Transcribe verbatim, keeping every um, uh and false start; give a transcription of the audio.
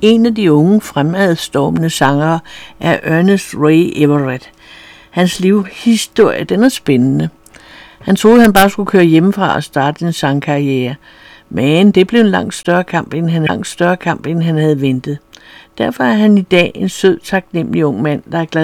En af de unge fremadstormende sangere er Ernest Ray Everett. Hans livshistorie, den er spændende. Han troede, han bare skulle køre hjemmefra og starte en sangkarriere. Men det blev en langt større kamp, end han, langt større kamp, end han havde ventet. Derfor er han i dag en sød, taknemmelig ung mand, der er glad